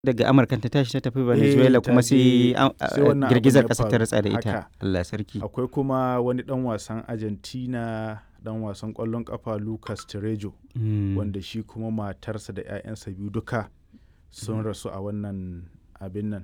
Daga Amurka ta tashi ta tafi Venezuela kuma sai wannan girgizar abin ya ƙasa ta faru. ratsa da ita. Haka. Allah sarki. Akwai kuma wani ɗan wasan Argentina, ɗan wasan ƙwallon ƙafa Lucas Terejo, wanda shi kuma matarsa da 'ya'yansa biyu duka sun rasu a wannan abin nan.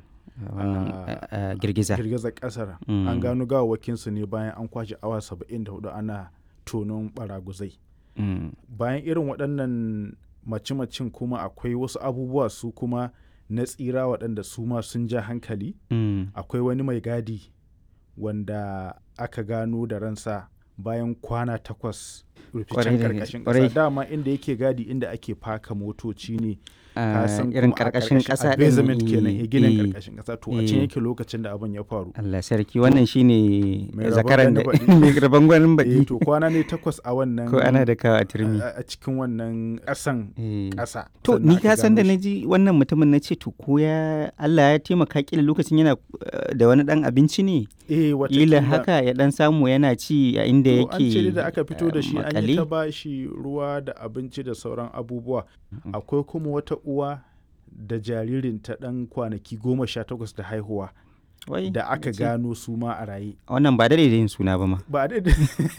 Girgizar ƙasar. An gano gawawwakinsu ne bayan an kwashe awa 74 ana tonon baraguzai. Bayan irin waɗannan mace-macen kuma akwai wasu abubuwa su kuma na tsira waɗanda su ma sun ja hankali. Akwai wani mai gadi wanda aka gano da ransa bayan kwana 8 ruficen ƙarƙashin ƙasa. Dama inda yake gadi inda ake faka motoci ne. Irin ƙarƙashin ƙasa ɗin basement kenan, ginin ƙarƙashin ƙasa. To a can yake lokacin da abin ya faru. Allah sarki, wannan shine zakaran da mai rabon gwanin baɗi. To kwana ne 8 a wannan. Ko ana da kawo a turmi. A cikin wannan ƙasa. To ni ka san da na ji wannan mutumin na ce to ko ya Allah ya taimaka kila lokacin yana da wani ɗan abinci ne. Kila haka ya ɗan samu yana ci a inda yake. An ce da aka fito da shi an yi ta ba shi ruwa da abinci da sauran abubuwa. Akwai kuma wata uwa da jaririnta ɗan kwanaki 18 da haihuwa. Da aka gano su ma a raye. Wannan ba da yin suna ba ma. Ba da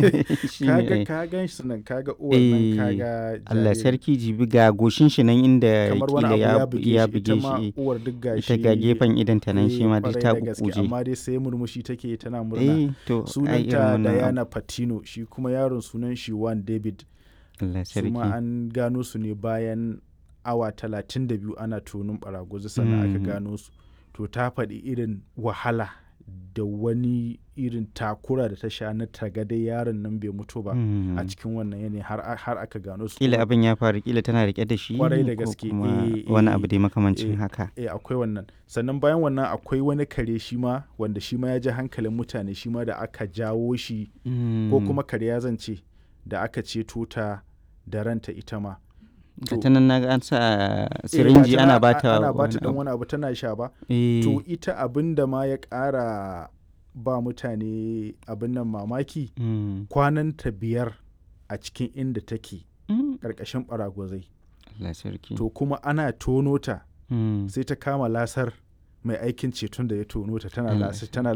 ka gan shi nan, kaga uwar nan, kaga jaririn. Allah sarki, jibi ga goshin shi nan inda kila ya buge shi. Uwar duk gashi. Ita ga gefen idan ta nan shi ma duk ta kukuje. Amma dai sai murmushi take tana murna. Sunanta Diana Patino, shi kuma yaron sunan shi Juan David. Allah sarki. Su ma an gano su ne bayan awa 32 ana tonin baraguzi sannan aka gano su. To ta faɗi irin wahala da wani irin takura da ta sha na tagadai yaron nan bai mutu ba a cikin wannan yanayi har aka gano su. Kila abin ya faru, kila tana rike da shi. Kwarai da gaske. Wani abu dai makamancin haka. Akwai wannan. Sannan bayan wannan akwai wani kare shi ma wanda shi ma ya ji hankalin mutane, shi ma da aka jawo shi ko kuma kare ya zance da aka ceto ta da ranta ita ma. ta nan na an sa sirinji ana bata dan wani abu tana sha ba. To ita abin da ma ya ƙara ba mutane abin nan mamaki, kwananta 5 a cikin inda take ƙarƙashin ɓaragwazai. To kuma ana tono ta sai ta kama lasar mai aikin ceton da ya tono ta, tana